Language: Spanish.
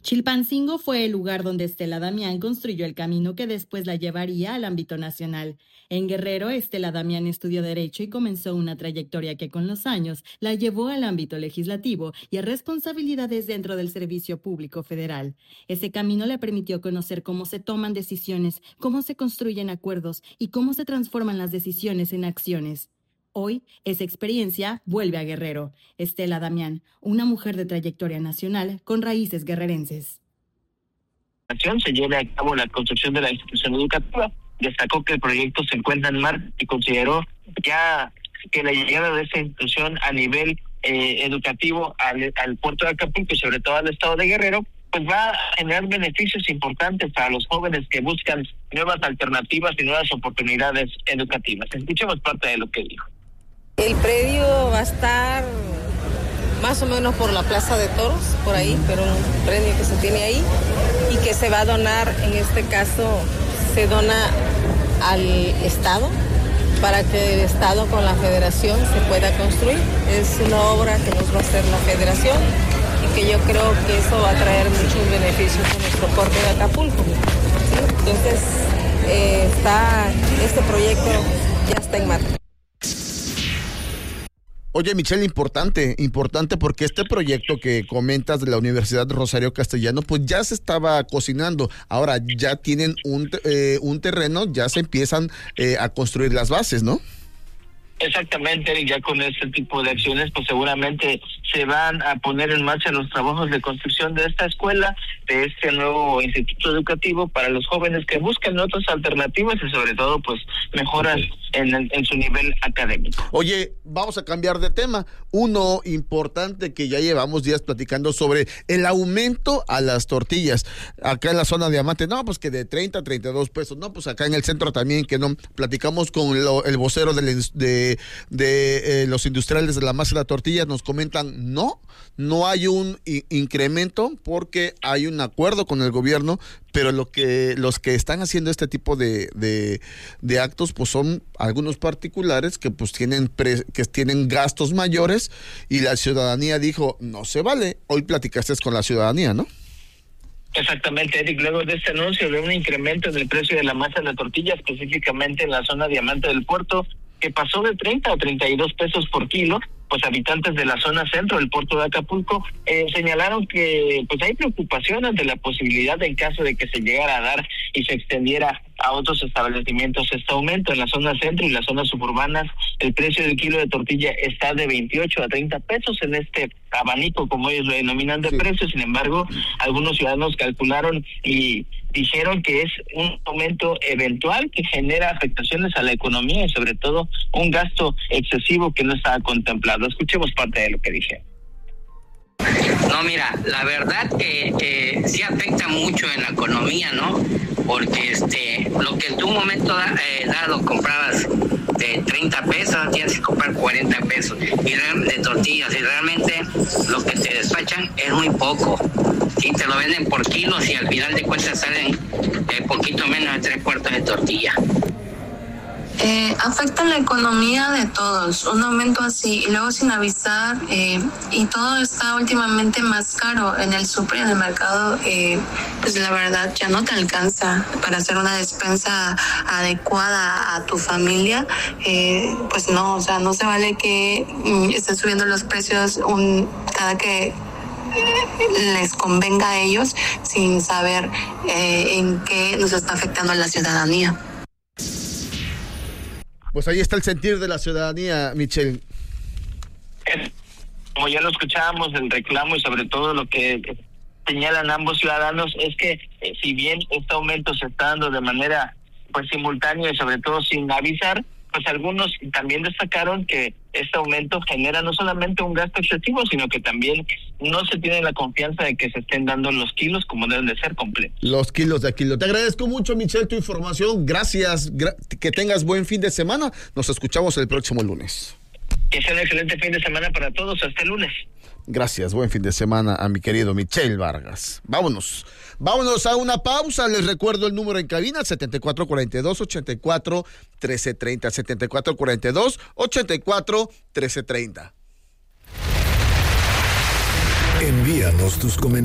Chilpancingo fue el lugar donde Estela Damián construyó el camino que después la llevaría al ámbito nacional. En Guerrero, Estela Damián estudió Derecho y comenzó una trayectoria que con los años la llevó al ámbito legislativo y a responsabilidades dentro del Servicio Público Federal. Ese camino le permitió conocer cómo se toman decisiones, cómo se construyen acuerdos y cómo se transforman las decisiones en acciones. Hoy, esa experiencia vuelve a Guerrero. Estela Damián, una mujer de trayectoria nacional con raíces guerrerenses. Se lleve a cabo la construcción de la institución educativa. Destacó que el proyecto se encuentra en marcha y consideró ya que la llegada de esta institución a nivel educativo al puerto de Acapulco y sobre todo al estado de Guerrero, pues va a generar beneficios importantes para los jóvenes que buscan nuevas alternativas y nuevas oportunidades educativas. Escuchemos parte de lo que dijo. El predio va a estar más o menos por la Plaza de Toros, por ahí, pero un predio que se tiene ahí y que se va a donar, en este caso se dona al Estado para que el Estado con la Federación se pueda construir. Es una obra que nos va a hacer la Federación y que yo creo que eso va a traer muchos beneficios a nuestro puerto de Acapulco. ¿Sí? Entonces, este proyecto ya está en marcha. Oye, Michelle, importante porque este proyecto que comentas de la Universidad Rosario Castellano, pues ya se estaba cocinando. Ahora ya tienen un terreno, ya se empiezan a construir las bases, ¿no? Exactamente, y ya con este tipo de acciones, pues seguramente se van a poner en marcha los trabajos de construcción de esta escuela, de este nuevo instituto educativo para los jóvenes que buscan otras alternativas y sobre todo, pues mejoras en su nivel académico. Oye, vamos a cambiar de tema. Uno importante que ya llevamos días platicando sobre el aumento a las tortillas. Acá en la zona de Diamante, no, pues que de 30 a 32 pesos. No, pues acá en el centro también, que no. Platicamos con el vocero de los industriales de la masa de la tortilla, nos comentan, no hay un incremento porque hay un acuerdo con el gobierno, pero los que están haciendo este tipo de actos, pues son algunos particulares que pues tienen gastos mayores y la ciudadanía dijo, no se vale. Hoy platicaste con la ciudadanía, ¿no? Exactamente, Eric, luego de este anuncio de un incremento en el precio de la masa de la tortilla, específicamente en la zona Diamante del Puerto, que pasó de 30 a 32 pesos por kilo, pues habitantes de la zona centro del puerto de Acapulco señalaron que pues hay preocupación ante la posibilidad en caso de que se llegara a dar y se extendiera a otros establecimientos este aumento. En la zona centro y las zonas suburbanas el precio del kilo de tortilla está de 28 a 30 pesos en este abanico, como ellos lo denominan, de precios. Sin embargo, algunos ciudadanos calcularon y dijeron que es un aumento eventual que genera afectaciones a la economía y sobre todo un gasto excesivo que no estaba contemplado. Escuchemos parte de lo que dijeron. No, mira, la verdad que sí afecta mucho en la economía, ¿no? Porque lo que en tu momento dado comprabas de 30 pesos, tienes que comprar 40 pesos de tortillas, y realmente lo que te despachan es muy poco. Sí, te lo venden por kilos y al final de cuentas salen poquito menos de 3/4 de tortilla. Afecta la economía de todos, un aumento así y luego sin avisar, y todo está últimamente más caro en el súper, en el mercado, pues la verdad ya no te alcanza para hacer una despensa adecuada a tu familia, pues no, o sea, no se vale que estén subiendo los precios cada que les convenga a ellos sin saber en qué nos está afectando a la ciudadanía. Pues ahí está el sentir de la ciudadanía, Michelle. Como ya lo escuchábamos, el reclamo y sobre todo lo que señalan ambos ciudadanos es que si bien este aumento se está dando de manera pues simultánea y sobre todo sin avisar, pues algunos también destacaron que este aumento genera no solamente un gasto excesivo, sino que también no se tiene la confianza de que se estén dando los kilos como deben de ser completos. Los kilos de kilo. Te agradezco mucho, Michelle, tu información. Gracias. Que tengas buen fin de semana. Nos escuchamos el próximo lunes. Que sea un excelente fin de semana para todos. Hasta el lunes. Gracias, buen fin de semana a mi querido Michelle Vargas. Vámonos a una pausa. Les recuerdo el número en cabina, 7442-84-1330, 7442-84-1330. Envíanos tus comentarios.